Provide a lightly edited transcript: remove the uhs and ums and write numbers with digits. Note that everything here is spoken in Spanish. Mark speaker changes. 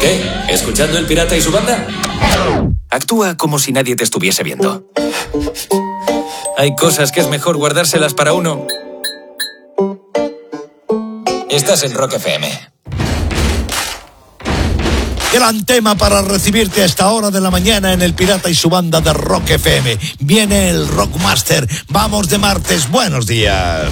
Speaker 1: ¿Qué? ¿Escuchando El Pirata y su banda? Actúa como si nadie te estuviese viendo. Hay cosas que es mejor guardárselas para uno. Estás en Rock FM.
Speaker 2: Gran tema para recibirte a esta hora de la mañana en El Pirata y su banda de Rock FM. Viene el Rockmaster. Vamos de martes. Buenos días.